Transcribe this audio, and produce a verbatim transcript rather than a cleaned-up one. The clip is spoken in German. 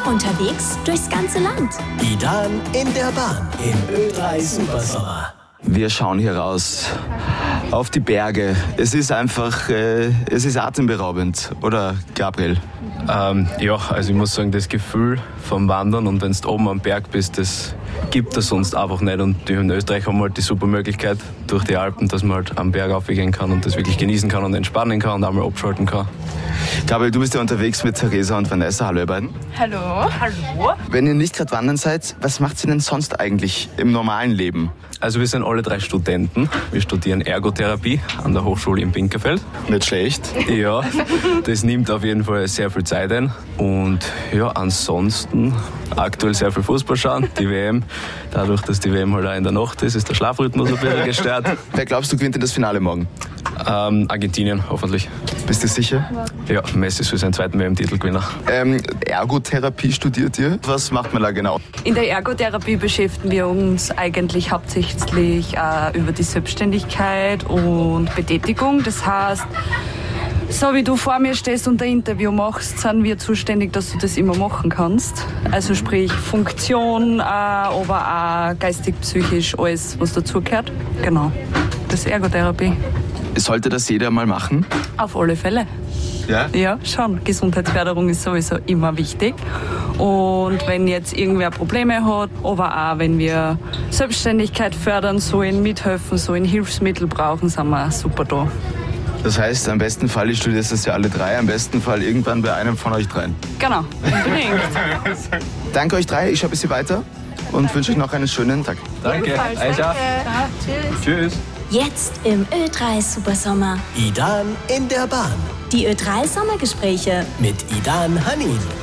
Unterwegs durchs ganze Land. Idan in der Bahn im Ö drei Supersommer. Wir schauen hier raus auf die Berge. Es ist einfach, äh, es ist atemberaubend, oder Gabriel? Ähm, ja, also ich muss sagen, das Gefühl vom Wandern und wenn du oben am Berg bist, das gibt es sonst einfach nicht. Und in Österreich haben wir halt die super Möglichkeit durch die Alpen, dass man halt am Berg aufgehen kann und das wirklich genießen kann und entspannen kann und einmal abschalten kann. Gabriel, du bist ja unterwegs mit Theresa und Vanessa. Hallo ihr beiden. Hallo. Hallo. Wenn ihr nicht gerade wandern seid, was macht ihr denn sonst eigentlich im normalen Leben? Also wir sind alle drei Studenten. Wir studieren Ergotherapie an der Hochschule in Pinkerfeld. Nicht schlecht. Ja, das nimmt auf jeden Fall sehr viel Zeit ein. Und ja, ansonsten aktuell sehr viel Fußball schauen, die W M. Dadurch, dass die W M halt auch in der Nacht ist, ist der Schlafrhythmus ein bisschen gestört. Wer glaubst du gewinnt denn das Finale morgen? Ähm, Argentinien, hoffentlich. Bist du sicher? Ja, Messi soll seinen zweiten W M-Titel gewinnen. Ähm, Ergotherapie studiert ihr. Was macht man da genau? In der Ergotherapie beschäftigen wir uns eigentlich hauptsächlich äh, über die Selbstständigkeit und Betätigung. Das heißt, so wie du vor mir stehst und ein Interview machst, sind wir zuständig, dass du das immer machen kannst. Also sprich Funktion, äh, aber auch geistig, psychisch, alles, was dazugehört. Genau, das ist Ergotherapie. Sollte das jeder mal machen? Auf alle Fälle. Ja? Ja, schon. Gesundheitsförderung ist sowieso immer wichtig. Und wenn jetzt irgendwer Probleme hat, aber auch wenn wir Selbstständigkeit fördern sollen, mithelfen sollen, Hilfsmittel brauchen, sind wir super da. Das heißt, am besten Fall, ich studiere das ja alle drei, am besten Fall irgendwann bei einem von euch dreien. Genau, unbedingt. Danke euch drei, ich schaue ein bisschen weiter und wünsche euch noch einen schönen Tag. Danke. Danke. Ja, tschüss. Tschüss. Jetzt im Ö drei Supersommer. Idan in der Bahn Die Ö drei Sommergespräche mit Idan Hanin.